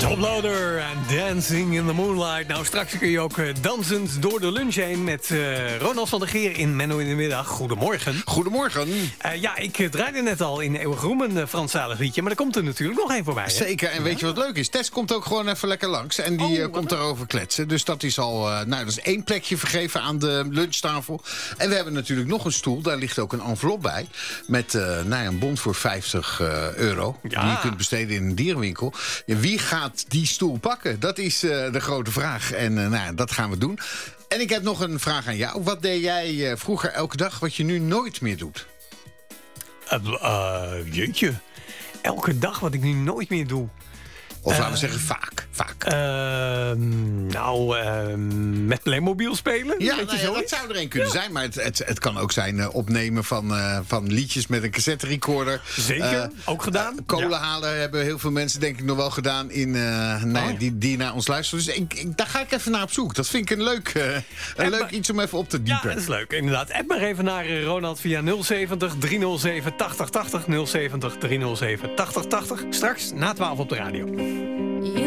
Toploader en Dancing in the Moonlight. Nou, straks kun je ook dansend door de lunch heen met Ronald van der Geer in Menno in de Middag. Goedemorgen. Goedemorgen. Ik draaide net al in Eeuwig Roem een Franstalig liedje, maar er komt er natuurlijk nog één voorbij. Hè? Zeker, en weet je wat leuk is? Tess komt ook gewoon even lekker langs en die komt daarover kletsen. Dus dat is al, dat is 1 plekje vergeven aan de lunchtafel. En we hebben natuurlijk nog een stoel, daar ligt ook een envelop bij. Met een bon voor €50. Die je kunt besteden in een dierenwinkel. Ja, wie gaat die stoel pakken? Dat is de grote vraag. En dat gaan we doen. En ik heb nog een vraag aan jou. Wat deed jij vroeger elke dag wat je nu nooit meer doet? Jeetje. Elke dag wat ik nu nooit meer doe. Of laten we zeggen vaak. Met Playmobil spelen? Ja, dat zou er een kunnen zijn. Maar het kan ook zijn opnemen van liedjes met een cassette recorder. Zeker, ook gedaan. Kolen halen hebben heel veel mensen denk ik nog wel gedaan die naar ons luisteren. Dus daar ga ik even naar op zoek. Dat vind ik een leuk iets om even op te diepen. Ja, dat is leuk. Inderdaad. App maar even naar Ronald via 070 307 8080. 070 307 8080. Straks na 12 op de radio.